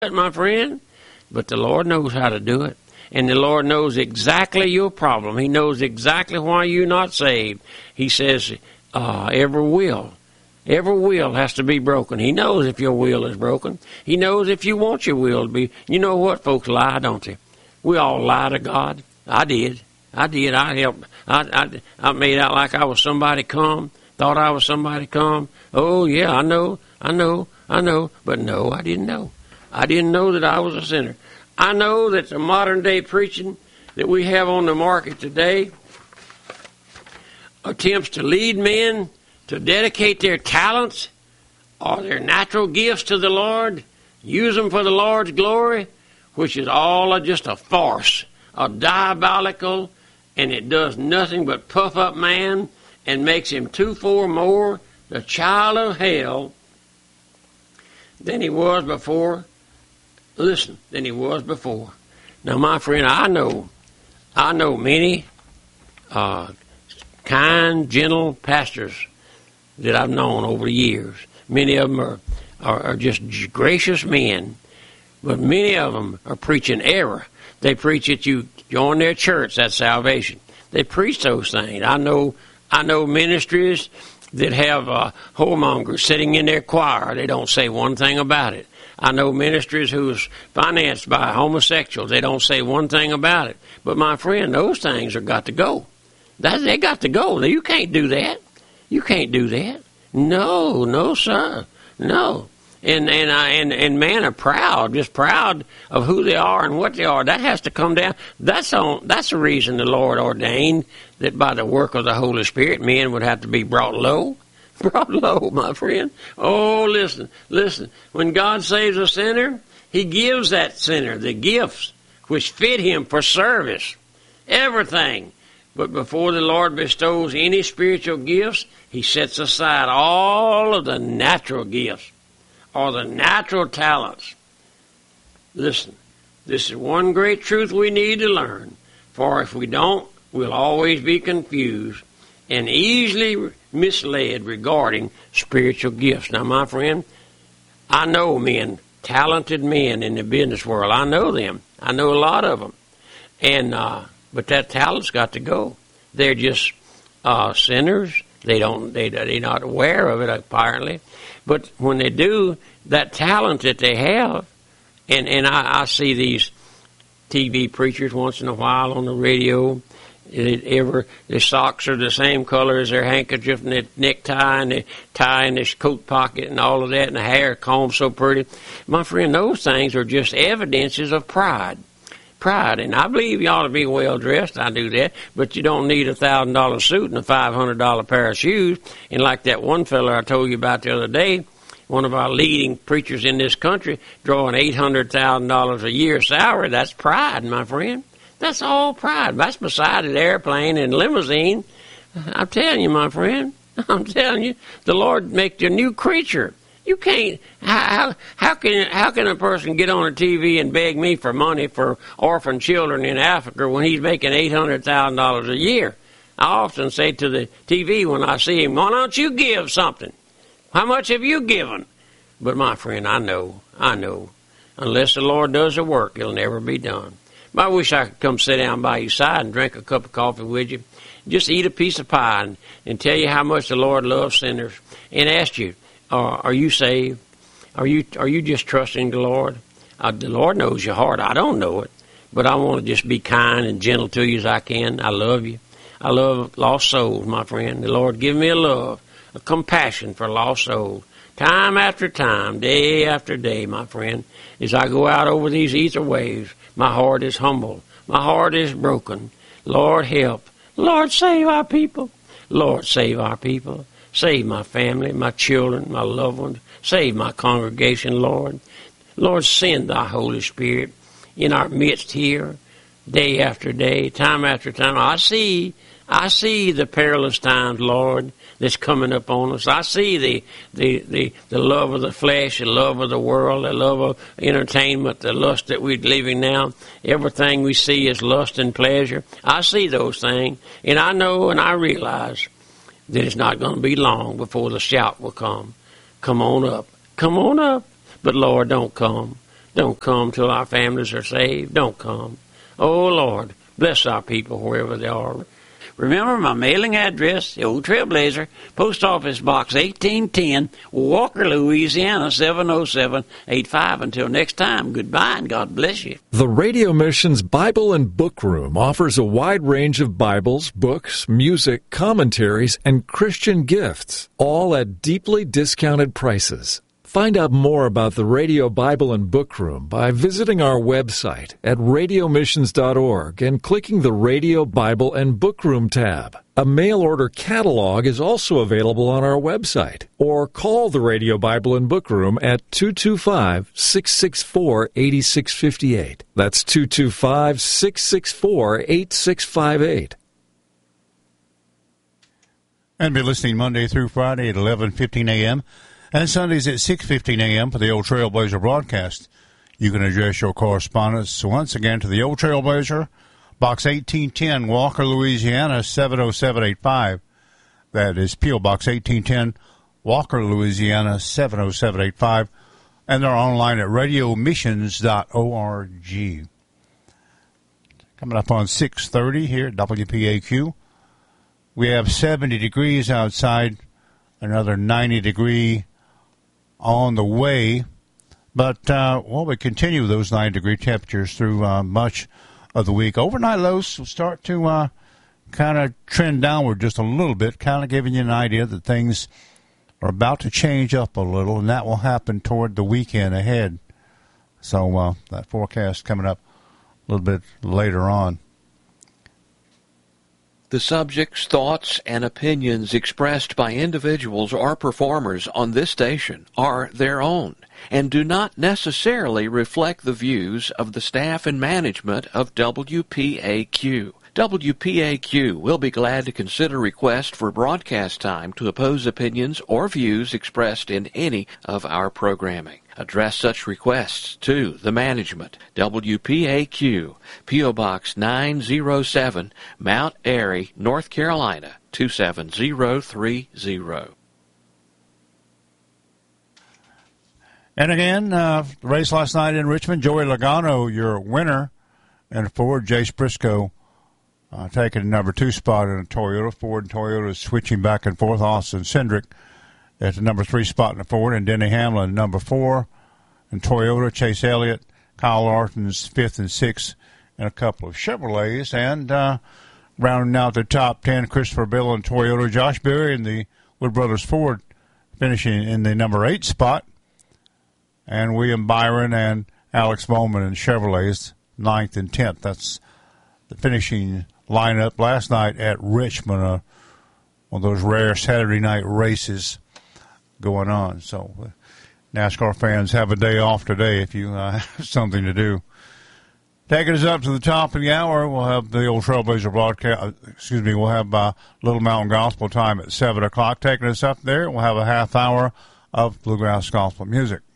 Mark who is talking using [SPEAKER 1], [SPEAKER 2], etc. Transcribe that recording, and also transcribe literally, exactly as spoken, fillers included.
[SPEAKER 1] it, my friend, but the Lord knows how to do it. And the Lord knows exactly your problem. He knows exactly why you're not saved. He says, uh, every will, every will has to be broken. He knows if your will is broken. He knows if you want your will to be. You know what? Folks lie, don't they? We all lie to God. I did. I did. I helped. I, I, I made out like I was somebody come. Thought I was somebody come. Oh, yeah, I know. I know. I know. But no, I didn't know. I didn't know that I was a sinner. I know that the modern day preaching that we have on the market today attempts to lead men to dedicate their talents or their natural gifts to the Lord, use them for the Lord's glory, which is all just a farce, a diabolical, and it does nothing but puff up man and makes him two-four more the child of hell than he was before. Listen, than he was before. Now, my friend, I know, I know many uh, kind, gentle pastors that I've known over the years. Many of them are, are, are just gracious men, but many of them are preaching error. They preach that you join their church, that's salvation. They preach those things. I know, I know ministries that have uh, whoremongers sitting in their choir. They don't say one thing about it. I know ministries who's financed by homosexuals. They don't say one thing about it. But my friend, those things are got to go. That, they got to go. You can't do that. You can't do that. No, no, sir. No. And and I and, and man are proud, just proud of who they are and what they are. That has to come down. That's on. That's the reason the Lord ordained that by the work of the Holy Spirit, men would have to be brought low. Brought low, my friend. Oh, listen, listen. When God saves a sinner, He gives that sinner the gifts which fit him for service. Everything. But before the Lord bestows any spiritual gifts, He sets aside all of the natural gifts or the natural talents. Listen, this is one great truth we need to learn. For if we don't, we'll always be confused and easily misled regarding spiritual gifts. Now, my friend, I know men, talented men in the business world. I know them. I know a lot of them. And uh, but that talent's got to go. They're just uh, sinners. They don't. They they're not aware of it apparently. But when they do, that talent that they have, and and I, I see these T V preachers once in a while on the radio. It ever their socks are the same color as their handkerchief and their necktie and the tie in their coat pocket and all of that, and the hair combed so pretty. My friend, those things are just evidences of pride. Pride, and I believe you ought to be well dressed. I do that, but you don't need a thousand dollar suit and a five hundred dollar pair of shoes. And like that one fella I told you about the other day, one of our leading preachers in this country, drawing eight hundred thousand dollars a year salary. That's pride, my friend. That's all pride. That's beside an airplane and limousine. I'm telling you, my friend. I'm telling you, the Lord make you a new creature. You can't. How how can how can a person get on a T V and beg me for money for orphan children in Africa when he's making eight hundred thousand dollars a year? I often say to the T V when I see him, "Why don't you give something? How much have you given?" But my friend, I know, I know, unless the Lord does the work, it'll never be done. I wish I could come sit down by your side and drink a cup of coffee with you, just eat a piece of pie and, and tell you how much the Lord loves sinners, and ask you, uh, are you saved? Are you are you just trusting the Lord? Uh, the Lord knows your heart. I don't know it, but I want to just be kind and gentle to you as I can. I love you. I love lost souls, my friend. The Lord give me a love, a compassion for lost souls. Time after time, day after day, my friend, as I go out over these ether waves, my heart is humble. My heart is broken. Lord, help. Lord, save our people. Lord, save our people. Save my family, my children, my loved ones. Save my congregation, Lord. Lord, send thy Holy Spirit in our midst here, day after day, time after time. I see, I see the perilous times, Lord, that's coming up on us. I see the, the, the, the love of the flesh, the love of the world, the love of entertainment, the lust that we're living now. Everything we see is lust and pleasure. I see those things, and I know and I realize that it's not going to be long before the shout will come. Come on up. Come on up. But Lord, don't come. Don't come till our families are saved. Don't come. Oh, Lord, bless our people wherever they are. Remember my mailing address, the Old Trailblazer, Post Office Box eighteen ten, Walker, Louisiana, seven oh seven eight five. Until next time, goodbye and God bless you.
[SPEAKER 2] The Radio Missions Bible and Book Room offers a wide range of Bibles, books, music, commentaries, and Christian gifts, all at deeply discounted prices. Find out more about the Radio Bible and Book Room by visiting our website at radio missions dot org and clicking the Radio Bible and Book Room tab. A mail order catalog is also available on our website, or call the Radio Bible and Book Room at two two five, six six four, eight six five eight. That's two two five, six six four, eight six five eight.
[SPEAKER 3] And be listening Monday through Friday at eleven fifteen a.m. and Sundays at six fifteen a.m. for the Old Trailblazer broadcast. You can address your correspondence once again to the Old Trailblazer, Box eighteen ten, Walker, Louisiana, seven oh seven eight five. That is P O. Box eighteen ten, Walker, Louisiana, seven oh seven eight five. And they're online at radio missions dot org. Coming up on six thirty here at W P A Q. We have seventy degrees outside, another ninety degree on the way, but uh, well, we continue those ninety degree temperatures through uh, much of the week. Overnight lows will start to uh, kind of trend downward just a little bit, kind of giving you an idea that things are about to change up a little, and that will happen toward the weekend ahead. So uh, that forecast coming up a little bit later on.
[SPEAKER 4] The subjects, thoughts, and opinions expressed by individuals or performers on this station are their own and do not necessarily reflect the views of the staff and management of W P A Q. W P A Q will be glad to consider requests for broadcast time to oppose opinions or views expressed in any of our programming. Address such requests to the management, W P A Q, P O. Box nine oh seven, Mount Airy, North Carolina, two seven zero three zero.
[SPEAKER 3] And again, uh, the race last night in Richmond, Joey Logano, your winner, and Ford, Jace Briscoe, uh, taking the number two spot in a Toyota. Ford and Toyota switching back and forth. Austin Cindric at the number three spot in the Ford, and Denny Hamlin, number four. And Toyota, Chase Elliott, Kyle Larkin's fifth and sixth, and a couple of Chevrolets. And uh, rounding out the top ten, Christopher Bill and Toyota, Josh Berry and the Wood Brothers Ford finishing in the number eight spot. And William Byron and Alex Bowman and Chevrolets, ninth and tenth. That's the finishing lineup last night at Richmond, uh, one of those rare Saturday night races going on. So uh, NASCAR fans have a day off today if you uh, have something to do. Taking us up to the top of the hour, we'll have the Old Trailblazer broadcast. Excuse me, we'll have uh, Little Mountain Gospel time at seven o'clock. Taking us up there, we'll have a half hour of bluegrass gospel music.